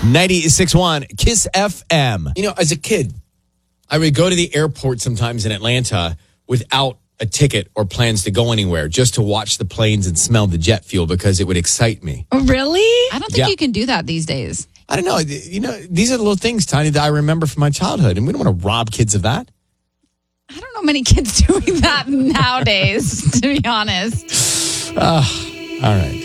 96.1 Kiss FM. You know, as a kid, I would go to the airport sometimes in Atlanta without a ticket or plans to go anywhere, just to watch the planes and smell the jet fuel because it would excite me. Oh, really? I don't think you can do that these days. I don't know. You know, these are the little things, Tanya, that I remember from my childhood, and we don't want to rob kids of that. I don't know many kids doing that nowadays, to be honest. All right.